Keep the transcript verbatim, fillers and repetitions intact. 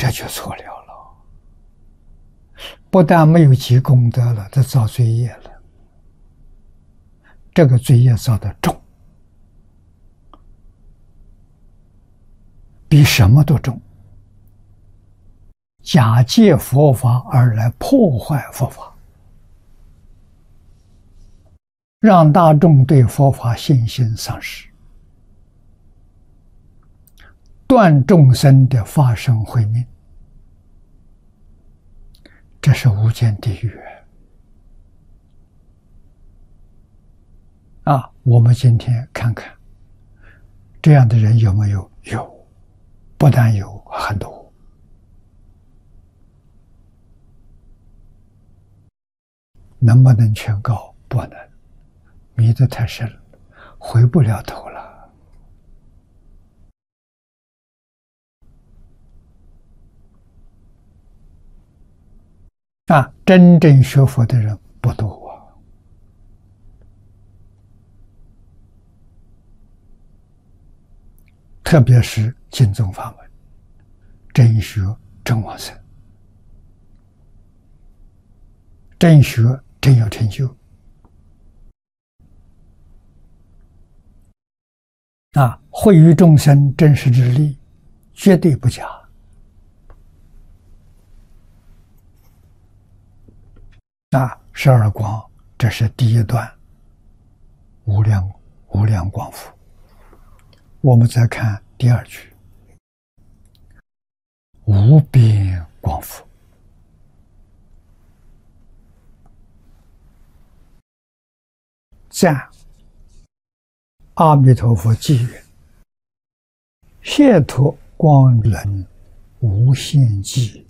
这就错了了。不但没有积功德了，这造罪业了。这个罪业造得重，比什么都重。假借佛法而来破坏佛法，让大众对佛法信心丧失，断众生的发生慧命，这是无间地狱啊！我们今天看看，这样的人有没有？有，不但有，很多。能不能劝告？不能，迷得太深了，回不了头了。啊，真正学佛的人不多啊。特别是净宗法门，真学真往生，真学真有成就啊！惠于众生真实之力，绝对不假。啊，十二光，这是第一段无量无量光福。我们再看第二句，无边光福。赞阿弥陀佛偈云：解脱光能无限际，